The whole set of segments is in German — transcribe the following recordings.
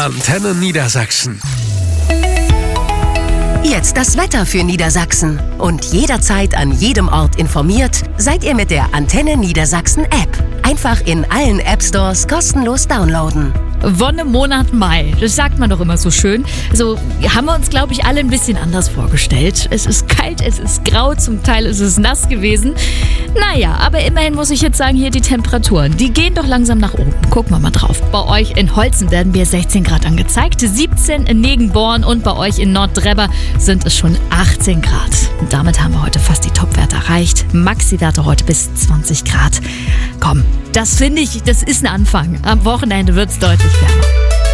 Antenne Niedersachsen. Jetzt das Wetter für Niedersachsen. Und jederzeit an jedem Ort informiert seid ihr mit der Antenne Niedersachsen App. Einfach in allen App-Stores kostenlos downloaden. Wonnemonat Mai, das sagt man doch immer so schön. So haben wir uns, glaube ich, alle ein bisschen anders vorgestellt. Es ist kalt, es ist grau, zum Teil ist es nass gewesen. Naja, aber immerhin muss ich jetzt sagen, hier die Temperaturen, die gehen doch langsam nach oben. Gucken wir mal drauf. Bei euch in Holzen werden mir 16 Grad angezeigt, 17 in Negenborn und bei euch in Norddrebber sind es schon 18 Grad. Und damit haben wir heute fast die Topwerte erreicht. Maxi-Werte heute bis 20 Grad. Komm, das finde ich, das ist ein Anfang. Am Wochenende wird es deutlich wärmer.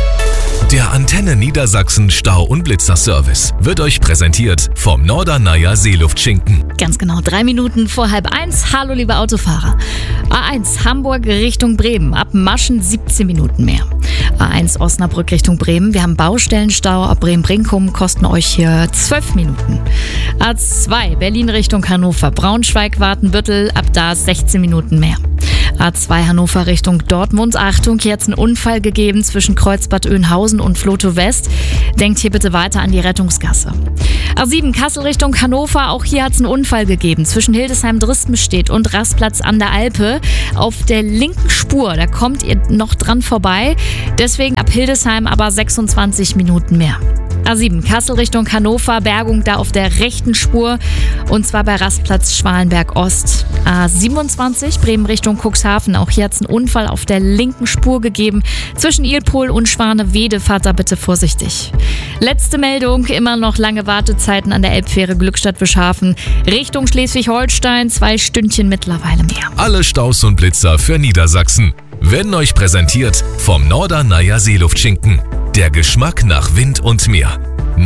Der Antenne Niedersachsen Stau- und Blitzerservice wird euch präsentiert vom Norderneier Seeluftschinken. Ganz genau 3 Minuten vor 12:30. Hallo liebe Autofahrer. A1 Hamburg Richtung Bremen. Ab Maschen 17 Minuten mehr. A1 Osnabrück Richtung Bremen. Wir haben Baustellenstau. Ab Bremen-Brinkum kosten euch hier 12 Minuten. A2 Berlin Richtung Hannover. Braunschweig-Wartenbüttel. Ab da 16 Minuten mehr. A2 Hannover Richtung Dortmund. Achtung, hier hat es einen Unfall gegeben zwischen Kreuzbad Oeynhausen und Floto West. Denkt hier bitte weiter an die Rettungsgasse. A7 Kassel Richtung Hannover. Auch hier hat es einen Unfall gegeben zwischen Hildesheim-Drispenstedt und Rastplatz an der Alpe. Auf der linken Spur, da kommt ihr noch dran vorbei. Deswegen ab Hildesheim aber 26 Minuten mehr. A7 Kassel Richtung Hannover, Bergung da auf der rechten Spur und zwar bei Rastplatz Schwalenberg Ost. A27 Bremen Richtung Cuxhaven, auch hier hat es einen Unfall auf der linken Spur gegeben. Zwischen Ilpol und Schwanewede, fahrt da bitte vorsichtig. Letzte Meldung, immer noch lange Wartezeiten an der Elbfähre Glückstadt-Wischhafen. Richtung Schleswig-Holstein, 2 Stündchen mittlerweile mehr. Alle Staus und Blitzer für Niedersachsen werden euch präsentiert vom Norderneier Seeluftschinken. Der Geschmack nach Wind und Meer.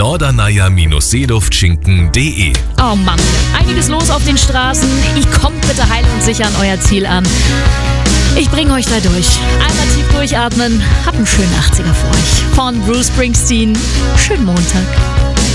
Norderneier-Seeluftschinken.de. Oh Mann, einiges los auf den Straßen. Ihr kommt bitte heil und sicher an euer Ziel an. Ich bringe euch da durch. Einmal tief durchatmen. Habt einen schönen 80er für euch. Von Bruce Springsteen. Schönen Montag.